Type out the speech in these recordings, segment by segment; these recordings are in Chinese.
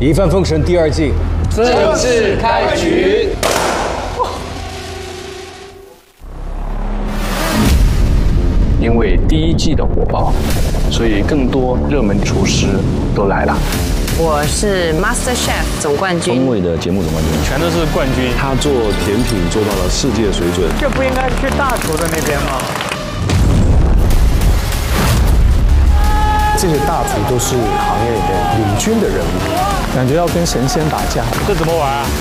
《一帆风神》第2季正式开局。 因为第1季的火爆，所以更多热门厨师都来了。 我是 MasterChef 总冠军， 风味的节目总冠军， 全都是冠军。 他做甜品做到了世界水准， 这不应该去大厨的那边吗？ 这些大厨都是行业里面领军的人物，感觉要跟神仙打架。 这怎么玩啊？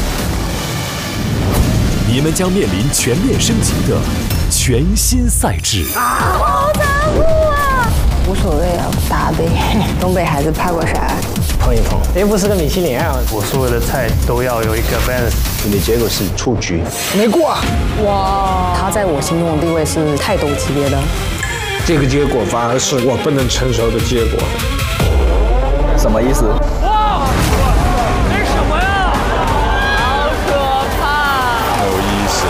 你们将面临全面升级的全新赛制。 好残酷啊！无所谓啊，打呗。东北孩子怕过啥？ 碰一碰，又不是个米其林啊！ 我所有的菜都要有一个 balance。 你的结果是出局， 没过啊！ 哇，他在我心中的地位是泰斗级别的。 这个结果反而是我不能承受的结果。 什么意思？ 哇，这是什么呀？好可怕！ 有意思。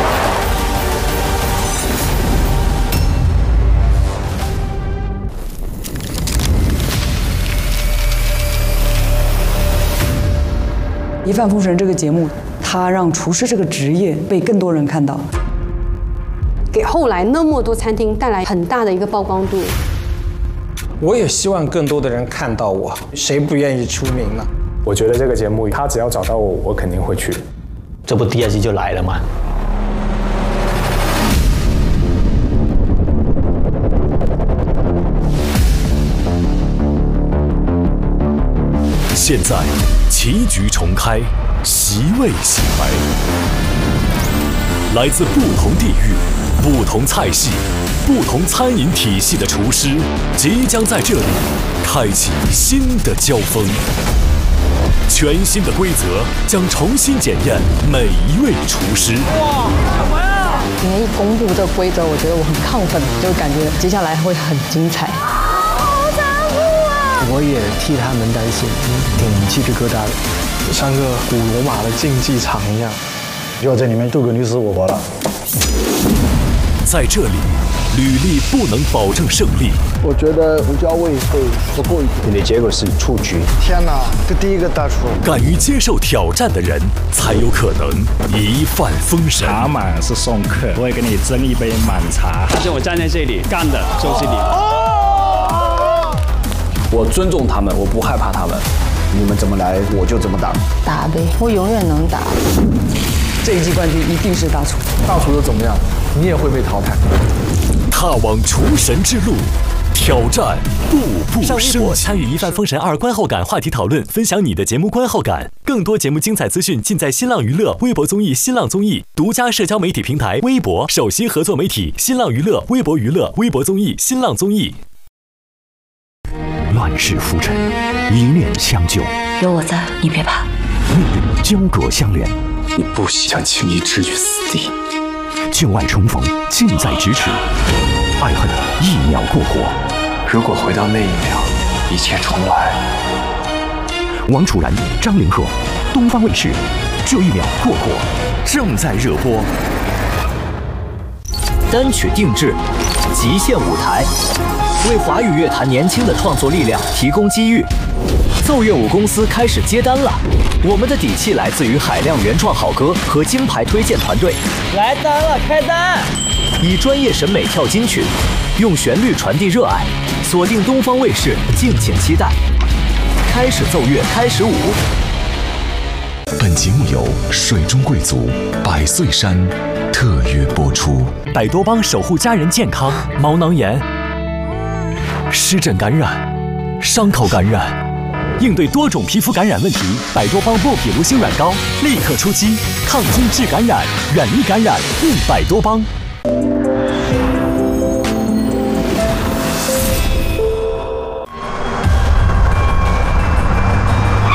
《一帆风神》这个节目，它让厨师这个职业被更多人看到， 给后来那么多餐厅带来很大的一个曝光度。 我也希望更多的人看到我，谁不愿意出名呢？我觉得这个节目，他只要找到我，我肯定会去。 这不第2季就来了吗？ 现在棋局重开，席位洗牌，来自不同地域、不同菜系、不同餐饮体系的厨师，即将在这里开启新的交锋。全新的规则将重新检验每一位厨师。 哇，什么呀？ 今天一公布这规则，我觉得我很亢奋，就感觉接下来会很精彩。好残酷啊！ 我也替他们担心，挺鸡皮疙瘩的，像个古罗马的竞技场一样。就在里面度个你死我活了。 在这里，履历不能保证胜利。 我觉得胡椒味会不够一点。 你的结果是出局。 天哪，这第1个大厨。 敢于接受挑战的人，才有可能一帆风神。 茶满是送客，我会给你斟一杯满茶。但是我站在这里干的就是你。 我尊重他们，我不害怕他们，你们怎么来我就怎么打。 打呗，我永远能打。 这1季冠军一定是大厨。 大厨又怎么样？你也会被淘汰。 踏往厨神之路，挑战步步升级。参与《一帆风神2》观后感话题讨论，分享你的节目观后感。更多节目精彩资讯尽在新浪娱乐、微博综艺、新浪综艺独家社交媒体平台微博，首席合作媒体新浪娱乐、微博娱乐、微博综艺、新浪综艺。乱世浮沉，一念相救， 有我在，你别怕。 命运交葛相连， 你不想轻易置于死地。 旧爱重逢，近在咫尺，爱恨一秒过火。 如果回到那一秒，一切重来。 王楚然、张凌赫，东方卫视，这一秒过火正在热播。 单曲定制，极限舞台，为华语乐坛年轻的创作力量提供机遇。奏乐舞公司开始接单了，我们的底气来自于海量原创好歌和金牌推荐团队。 来单了，开单！ 以专业审美跳金曲，用旋律传递热爱，锁定东方卫视，敬请期待。开始奏乐，开始舞。 本节目由水中贵族百岁山特约播出。百多邦守护家人健康，毛囊炎、湿疹感染、伤口感染，应对多种皮肤感染问题，百多邦薄皮卢星软膏立刻出击，抗菌治感染，远离感染，用百多邦。